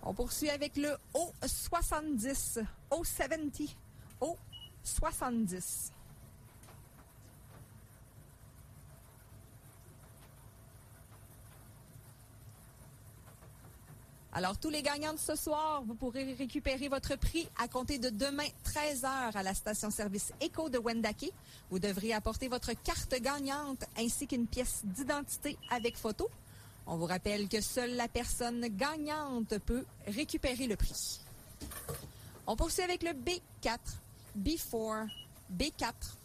On poursuit avec le O70. O70. O70. Alors, tous les gagnants de ce soir, vous pourrez récupérer votre prix à compter de demain 13h à la station-service Éco de Wendake. Vous devrez apporter votre carte gagnante ainsi qu'une pièce d'identité avec photo. On vous rappelle que seule la personne gagnante peut récupérer le prix. On poursuit avec le B4, B4, B4.